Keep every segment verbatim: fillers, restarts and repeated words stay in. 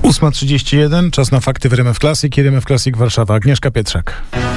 ósma trzydzieści jeden, czas na fakty w R M F Classic, R M F Classic Warszawa. Agnieszka Pietrzak.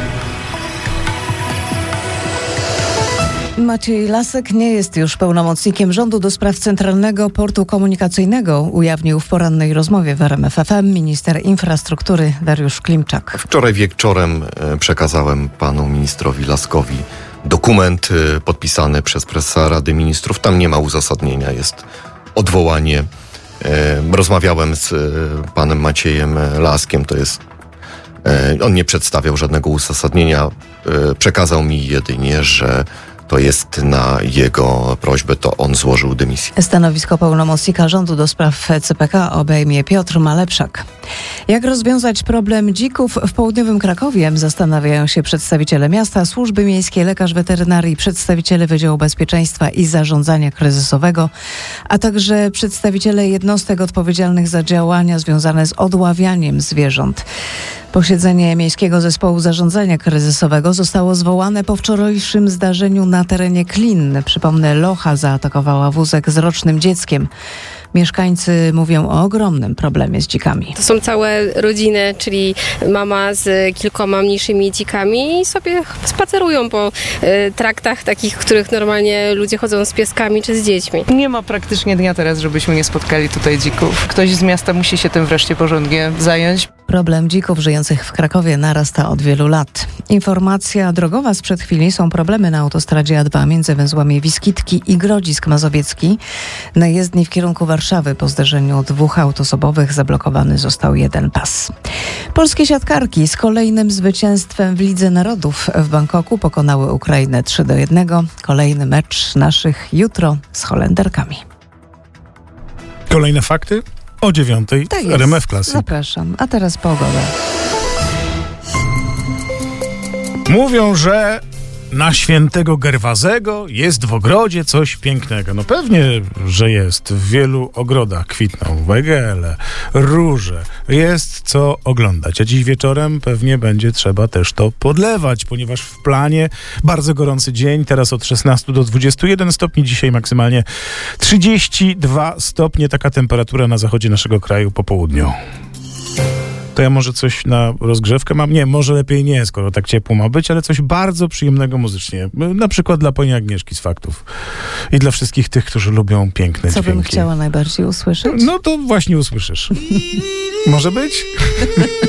Maciej Lasek nie jest już pełnomocnikiem rządu do spraw Centralnego Portu Komunikacyjnego, ujawnił w porannej rozmowie w R M F F M minister infrastruktury Dariusz Klimczak. Wczoraj wieczorem przekazałem panu ministrowi Laskowi dokument podpisany przez prezesa Rady Ministrów. Tam nie ma uzasadnienia, jest odwołanie. Rozmawiałem z panem Maciejem Laskiem, to jest on nie przedstawiał żadnego uzasadnienia. Przekazał mi jedynie, że to jest na jego prośbę, to on złożył dymisję. Stanowisko pełnomocnika rządu do spraw C P K obejmie Piotr Malepszak. Jak rozwiązać problem dzików w południowym Krakowie? Zastanawiają się przedstawiciele miasta, służby miejskie, lekarz weterynarii, przedstawiciele Wydziału Bezpieczeństwa i Zarządzania Kryzysowego, a także przedstawiciele jednostek odpowiedzialnych za działania związane z odławianiem zwierząt. Posiedzenie Miejskiego Zespołu Zarządzania Kryzysowego zostało zwołane po wczorajszym zdarzeniu na terenie Klin. Przypomnę, locha zaatakowała wózek z rocznym dzieckiem. Mieszkańcy mówią o ogromnym problemie z dzikami. To są całe rodziny, czyli mama z kilkoma mniejszymi dzikami i sobie spacerują po y, traktach takich, w których normalnie ludzie chodzą z pieskami czy z dziećmi. Nie ma praktycznie dnia teraz, żebyśmy nie spotkali tutaj dzików. Ktoś z miasta musi się tym wreszcie porządnie zająć. Problem dzików żyjących w Krakowie narasta od wielu lat. Informacja drogowa sprzed chwili. Są problemy na autostradzie A dwa między węzłami Wiskitki i Grodzisk Mazowiecki. Na jezdni w kierunku Warszawy po zderzeniu dwóch aut osobowych zablokowany został jeden pas. Polskie siatkarki z kolejnym zwycięstwem w Lidze Narodów w Bangkoku pokonały Ukrainę trzy do jednego. Kolejny mecz naszych jutro z Holenderkami. Kolejne fakty o dziewiątej Tak w jest. R M F Classic. Zapraszam. A teraz pogoda. Mówią, że na świętego Gerwazego jest w ogrodzie coś pięknego. No pewnie, że jest. W wielu ogrodach kwitną wegele, róże. Jest co oglądać. A dziś wieczorem pewnie będzie trzeba też to podlewać, ponieważ w planie bardzo gorący dzień. Teraz od szesnastu do dwudziestu jeden stopni. Dzisiaj maksymalnie trzydzieści dwa stopnie. Taka temperatura na zachodzie naszego kraju po południu. To ja może coś na rozgrzewkę mam? Nie, może lepiej nie, skoro tak ciepło ma być, ale coś bardzo przyjemnego muzycznie. Na przykład dla pani Agnieszki z Faktów. I dla wszystkich tych, którzy lubią piękne Co dźwięki. bym chciała najbardziej usłyszeć? No to właśnie usłyszysz. Może być?